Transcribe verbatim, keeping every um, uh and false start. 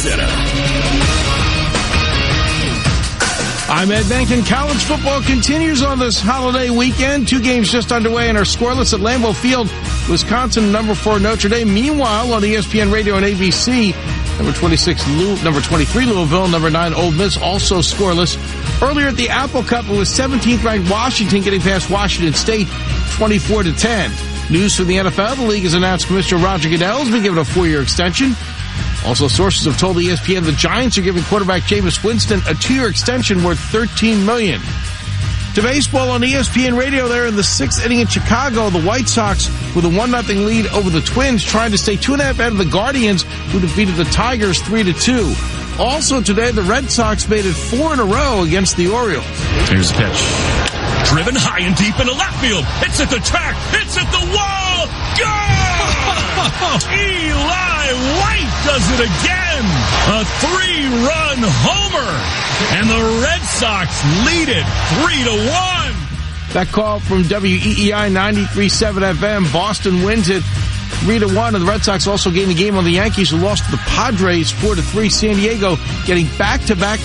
Center. I'm Ed Benkin. College football continues on this holiday weekend. Two games just underway and are scoreless at Lambeau Field. Wisconsin, number four, Notre Dame. Meanwhile, on E S P N Radio and A B C, number twenty-six, number twenty-three, Louisville, number nine, Ole Miss, also scoreless. Earlier at the Apple Cup, it was seventeenth-ranked Washington getting past Washington State, twenty-four to ten. News from the N F L. The league has announced Commissioner Roger Goodell has been given a four-year extension. Also, sources have told E S P N the Giants are giving quarterback Jameis Winston a two-year extension worth thirteen million dollars. To baseball on E S P N Radio, there in the sixth inning in Chicago, the White Sox with a one nothing lead over the Twins, trying to stay two and a half out of the Guardians, who defeated the Tigers three to two. Also today, the Red Sox made it four in a row against the Orioles. Here's the pitch. Driven high and deep into left field. It's at the track. It's at the wall. Goal! Eli White does it again. A three-run homer. And the Red Sox lead it three to one. That call from W E E I ninety-three point seven F M. Boston wins it three to one, and the Red Sox also gained the game on the Yankees, who lost to the Padres four to three. San Diego getting back-to-back